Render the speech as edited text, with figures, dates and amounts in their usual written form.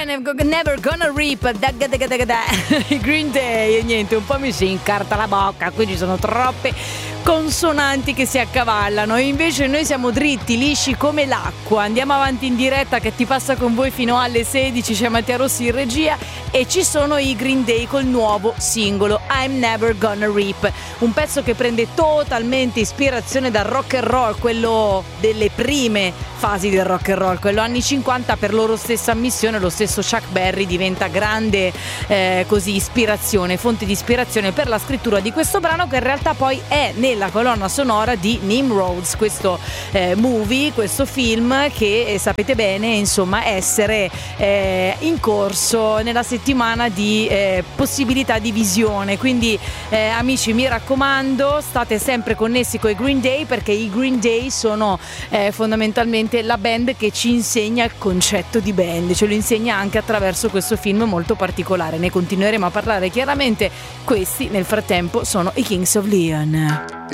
Never Gonna Rip, i Green Day, e niente, un po' mi si incarta la bocca, qui ci sono troppe consonanti che si accavallano, e invece noi siamo dritti, lisci come l'acqua. Andiamo avanti in diretta che ti passa con voi fino alle 16, c'è Mattia Rossi in regia e ci sono i Green Day col nuovo singolo I'm Never Gonna Rip, un pezzo che prende totalmente ispirazione dal rock and roll, quello delle prime fasi del rock and roll, quello anni 50. Per loro stessa ammissione, lo stesso Chuck Berry diventa grande così ispirazione, fonte di ispirazione per la scrittura di questo brano, che in realtà poi è nella colonna sonora di Nimrods, questo movie, questo film che sapete bene insomma essere in corso nella settimana di possibilità di visione. Quindi amici, mi raccomando, state sempre connessi con i Green Day, perché i Green Day sono fondamentalmente la band che ci insegna il concetto di band, ce lo insegna anche attraverso questo film molto particolare. Ne continueremo a parlare chiaramente. Questi nel frattempo sono i Kings of Leon.